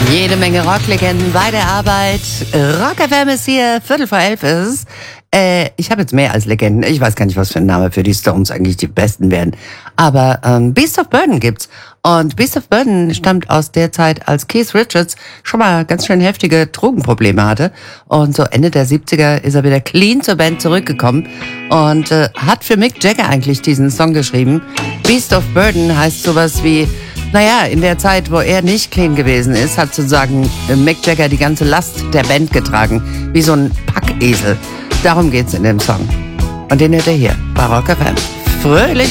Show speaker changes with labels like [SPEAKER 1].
[SPEAKER 1] Jede Menge Rocklegenden bei der Arbeit. Rock FM ist hier, 11:15 ist es. Ich habe jetzt mehr als Legenden. Ich weiß gar nicht, was für ein Name für die Stones eigentlich die besten werden. Aber Beast of Burden gibt's. Und Beast of Burden stammt aus der Zeit, als Keith Richards schon mal ganz schön heftige Drogenprobleme hatte. Und so Ende der 70er ist er wieder clean zur Band zurückgekommen und hat für Mick Jagger eigentlich diesen Song geschrieben. Beast of Burden heißt sowas wie, naja, in der Zeit, wo er nicht clean gewesen ist, hat sozusagen Mick Jagger die ganze Last der Band getragen, wie so ein Packesel. Darum geht's in dem Song. Und den hört ihr hier bei Rock FM. Fröhlich!